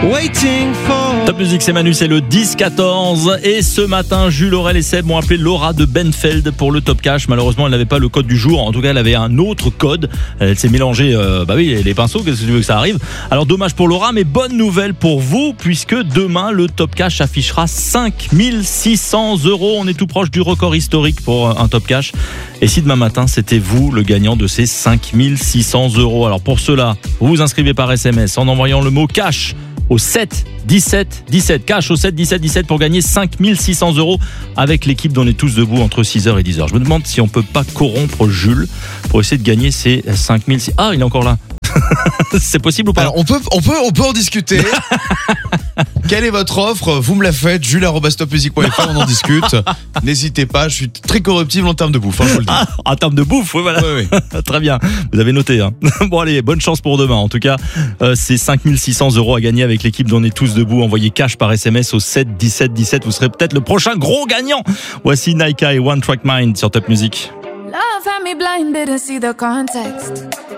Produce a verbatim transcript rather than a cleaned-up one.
Waiting for... Top Music, c'est Manu, c'est le dix quatorze. Et ce matin, Jules, Aurel et Seb m'ont appelé Laura de Benfeld pour le Top Cash. Malheureusement, elle n'avait pas le code du jour. En tout cas, elle avait un autre code. Elle s'est mélangée, euh, bah oui, les pinceaux, qu'est-ce que tu veux que ça arrive. Alors, dommage pour Laura, mais bonne nouvelle pour vous, puisque demain, le Top Cash affichera cinq mille six cents euros. On est tout proche du record historique pour un Top Cash. Et si demain matin, c'était vous, le gagnant de ces cinq mille six cents euros. Alors, pour cela, vous vous inscrivez par S M S en envoyant le mot cash au sept dix-sept dix-sept, cash au sept dix-sept dix-sept pour gagner cinq mille six cents euros avec l'équipe d'On est tous debout entre six heures et dix heures. Je me demande si on peut pas corrompre Jules pour essayer de gagner ces cinq mille. Ah, il est encore là. C'est possible ou pas? Alors on peut, on peut, on peut en discuter. Quelle est votre offre? Vous me la faites, jules arobase top music point f r, on en discute. N'hésitez pas, je suis très corruptible en termes de bouffe, hein, je vous le dis. Ah, en termes de bouffe, oui, voilà. Oui, oui. Très bien, vous avez noté. Hein. Bon allez, bonne chance pour demain. En tout cas, euh, c'est cinq mille six cents euros à gagner avec l'équipe d'On est tous debout. Envoyez cash par S M S au sept dix-sept dix-sept. Vous serez peut-être le prochain gros gagnant. Voici Naika et One Track Mind sur Top Music. Love had me blinded to see the context.